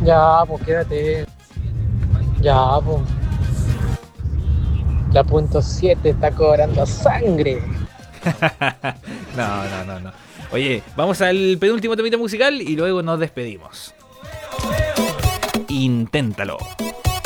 Ya, pues quédate. Ya, pues. La punto 7 está cobrando sangre. No, no, no, no. Oye, vamos al penúltimo temita musical y luego nos despedimos. Inténtalo.